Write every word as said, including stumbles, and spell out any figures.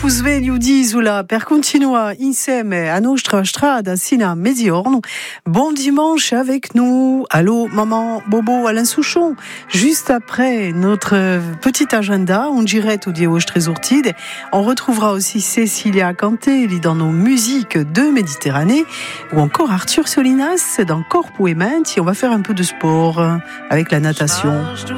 sveglio d'isola per continuare insieme a nostra strada sino a mezzogiorno. Bon dimanche avec nous. Allô, maman Bobo Alain Souchon. Juste après notre petit agenda, on dirait tout dit au Trésortide. On retrouvera aussi Cécilia Cantelli dans nos musiques de Méditerranée ou encore Arthur Solinas dans Corpo e Menti. On va faire un peu de sport avec la natation.